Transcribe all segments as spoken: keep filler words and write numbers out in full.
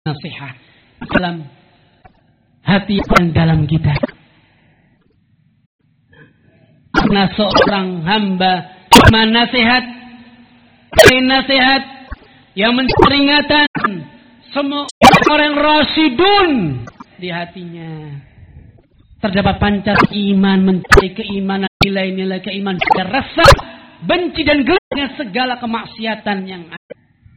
nasihat dalam hati dan dalam kita. Karena seorang hamba menasihat, beri nasihat yang memperingatkan semua orang rasyidun di hatinya. Terdapat pancar iman, mencari keimanan, nilai-nilai keimanan, rasa benci dan gelapnya segala kemaksiatan yang ada.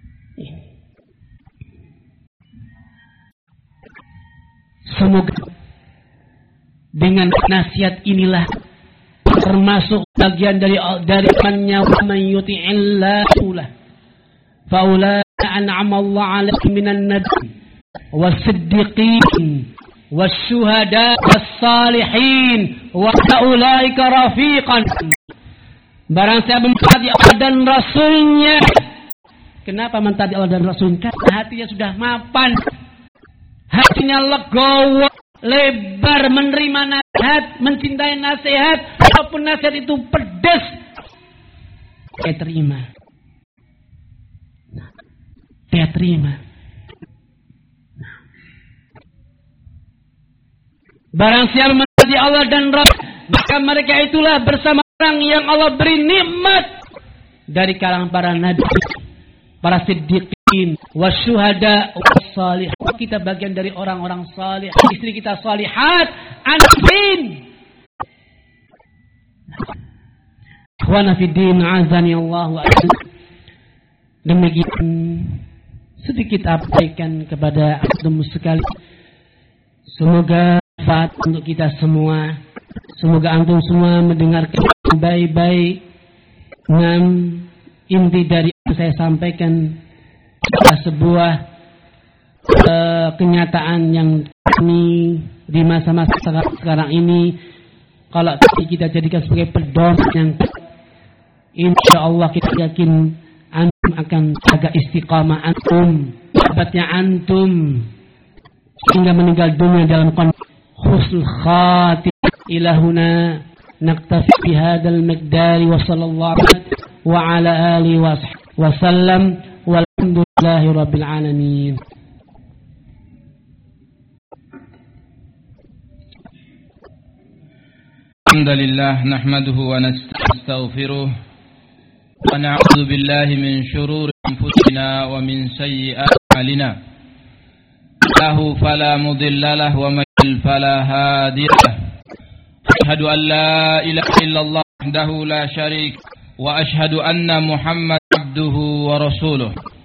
Semoga dengan nasihat inilah termasuk bagian dari dari imannya, wa man yuti'illahu fa ulaika an'ama Allah 'alaihim minan nabiyyin was-siddiqin wasyuhada was-salihin wa ulaika rafiqan. Barang siapa mentaati Allah dan Rasulnya. Kenapa mentaati Allah dan Rasulnya? Karena hatinya sudah mapan, hatinya legowo, lebar menerima nasihat, mencintai nasihat, walaupun nasihat itu pedas, dia terima. Dia terima. Barang siapa mentaati Allah dan Rasul, maka mereka itulah bersama orang yang Allah beri nikmat dari kalangan para nabi, para siddiqin, wasyuhada, wassalih. Kita bagian dari orang-orang salih, istri kita salihat, anak-anak. Ikhwana fiddin, azani Allah wa azza. Demikian sedikit abaikan kepada antum sekali. Semoga manfaat untuk kita semua. Semoga antum semua mendengarkan baik-baik. Enam inti dari yang saya sampaikan adalah sebuah uh, kenyataan yang kami di masa-masa sekarang ini, kalau kita jadikan sebagai pedoman yang insya Allah kita yakin antum akan jaga istiqamah antum, sahabatnya antum, sehingga meninggal dunia dalam kondisi husnul khatimah. Ilahuna naktafi bihadal miqdari wa sallallahu wa ala alihi wa sallam walhamdulillahi rabbil alamin. Alhamdulillah nahmaduhu wa nastaghfiruh wa na'udzu billahi min shururi anfusina wa min sayyi'ati a'malina. Lahu fala mudilla lahu wa man yudlil fala hadiya lahu. Ashhadu an la ilaha illallah wahdahu la syarika wa ashhadu anna Muhammadan abduhu wa rasuluh.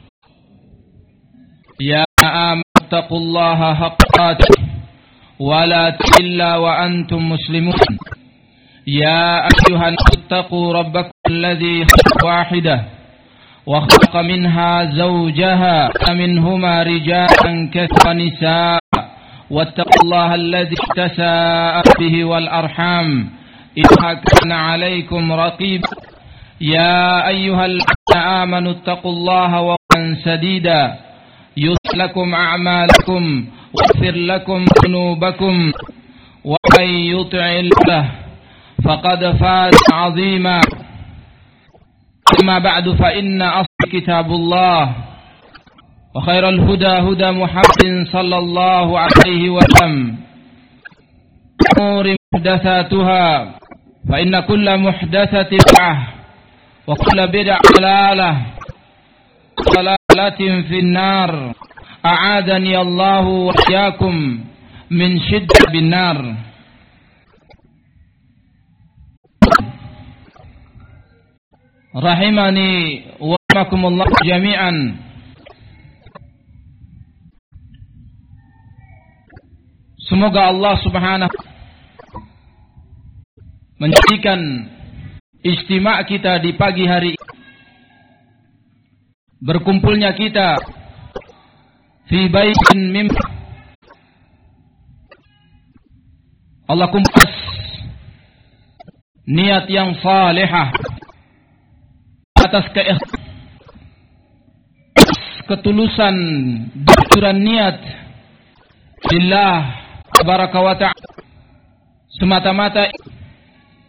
Ya amanu taqullaha haqqa tuqatih wa la illa wa antum muslimun. يا أيها الناس اتقوا ربكم الذي خلق واحدة وخلق منها زوجها ومنهما رجالا كثيرا ونساء واتقوا الله الذي تساءلون به والأرحام إنه كان عليكم رقيبا يا أيها الذين آمنوا اتقوا الله وقولا سديدا يصلح لكم أعمالكم ويغفر لكم ذنوبكم ومن يطع الله فقد فاز عظيما. أما بعد فإن أصل كتاب الله وخير الهدى هدى محمد صلى الله عليه وسلم أمور محدثاتها فإن كل محدثة بدعة وكل بدعة ضلالة ضلالة في النار أعاذني الله وإياكم من شدة بالنار. Rahimani wa rahimakumullah jami'an. Semoga Allah Subhanahu menjadikan ijtima' kita di pagi hari, berkumpulnya kita fi baitin mim, Allah kumpas niat yang salihah atas keikhlasan, ketulusan, jujuran niat lillah tabaraka wa ta'ala, semata-mata